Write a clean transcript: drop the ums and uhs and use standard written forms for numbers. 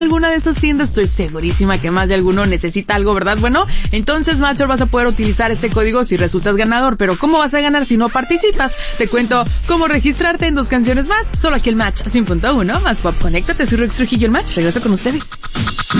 alguna de esas tiendas, estoy segurísima que más de alguno necesita algo, ¿verdad? Bueno, entonces, Matcher, vas a poder utilizar este código si resultas ganador, pero ¿cómo vas a ganar si no participas? Te cuento cómo registrarte en 2 canciones más, solo aquí el Match 100.1 más Pop. Conéctate, soy Rex Trujillo, el Match, regreso con ustedes.